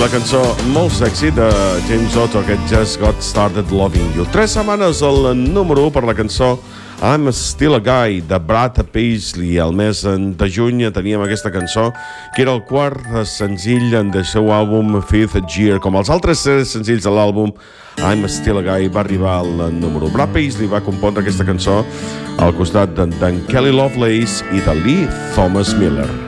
La cançó molt sexy de James Otto, aquest Just Got Started Loving You. 3 setmanes al número 1 per la cançó I'm Still a Guy de Brad Paisley. El mes de juny teníem aquesta cançó, que era el quart senzill del seu àlbum Fifth Year. Com els altres senzills de l'àlbum, I'm Still a Guy va arribar al número 1. Brad Paisley va compondre aquesta cançó al costat d'en Kelly Lovelace i de Lee Thomas Miller.